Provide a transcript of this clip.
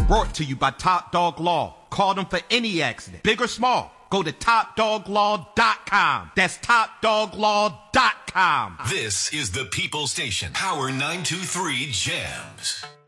Brought to you by Top Dog Law. Call them for any accident, big or small. Go to TopDogLaw.com. That's TopDogLaw.com. This is the People Station. Power 923 Jams.